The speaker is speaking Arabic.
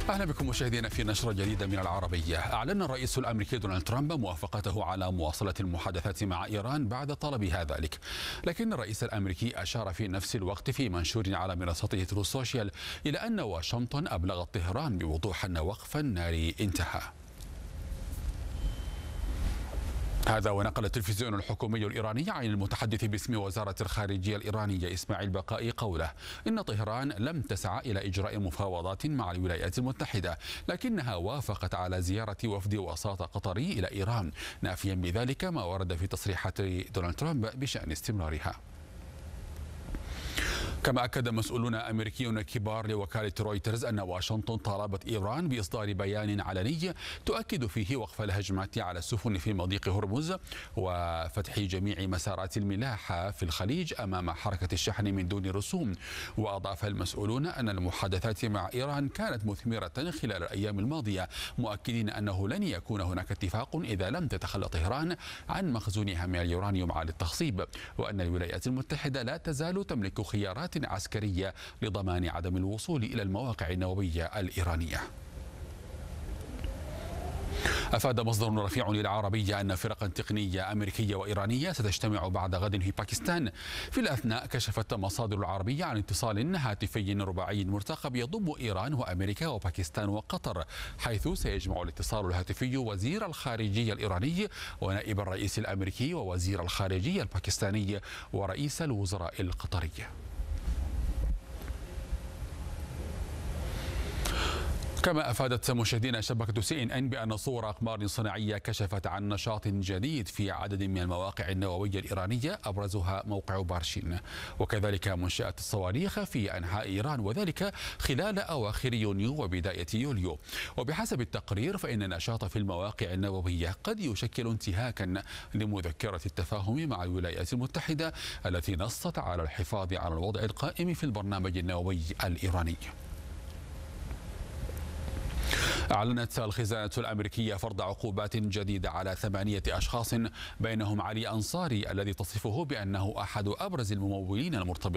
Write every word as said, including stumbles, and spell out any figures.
أهلا بكم مشاهدينا في نشرة جديدة من العربية. أعلن الرئيس الأمريكي دونالد ترامب موافقته على مواصلة المحادثات مع إيران بعد طلبها ذلك، لكن الرئيس الأمريكي أشار في نفس الوقت في منشور على منصته تروث سوشيال إلى أن واشنطن أبلغت طهران بوضوح أن وقف النار انتهى. هذا ونقل التلفزيون الحكومي الإيراني عن المتحدث باسم وزارة الخارجية الإيرانية إسماعيل بقائي قوله إن طهران لم تسعى إلى إجراء مفاوضات مع الولايات المتحدة، لكنها وافقت على زيارة وفد وساطة قطري إلى إيران، نافيا بذلك ما ورد في تصريحات دونالد ترامب بشأن استمرارها. كما أكد مسؤولون أمريكيون كبار لوكالة رويترز أن واشنطن طالبت إيران بإصدار بيان علني تؤكد فيه وقف الهجمات على السفن في مضيق هرمز وفتح جميع مسارات الملاحة في الخليج أمام حركة الشحن من دون رسوم. وأضاف المسؤولون أن المحادثات مع إيران كانت مثمرة خلال الأيام الماضية، مؤكدين أنه لن يكون هناك اتفاق إذا لم تتخلى طهران عن مخزونها من اليورانيوم عالي التخصيب، وأن الولايات المتحدة لا تزال تملك خيارات عسكرية لضمان عدم الوصول إلى المواقع النووية الإيرانية. أفاد مصدر رفيع للعربية أن فرقا تقنية أمريكية وإيرانية ستجتمع بعد غد في باكستان. في الأثناء كشفت مصادر العربية عن اتصال هاتفي رباعي مرتقب يضم إيران وأمريكا وباكستان وقطر، حيث سيجمع الاتصال الهاتفي وزير الخارجية الإيراني ونائب الرئيس الأمريكي ووزير الخارجية الباكستاني ورئيس الوزراء القطري. كما أفادت مشاهدينا شبكة سي إن إن بأن صور أقمار صناعية كشفت عن نشاط جديد في عدد من المواقع النووية الإيرانية، أبرزها موقع بارشين، وكذلك منشآت الصواريخ في أنحاء إيران، وذلك خلال أواخر يونيو وبداية يوليو. وبحسب التقرير فإن النشاط في المواقع النووية قد يشكل انتهاكا لمذكرة التفاهم مع الولايات المتحدة التي نصت على الحفاظ على الوضع القائم في البرنامج النووي الإيراني. أعلنت الخزانة الأمريكية فرض عقوبات جديدة على ثمانية أشخاص، بينهم علي أنصاري الذي تصفه بأنه أحد أبرز الممولين المرتبطين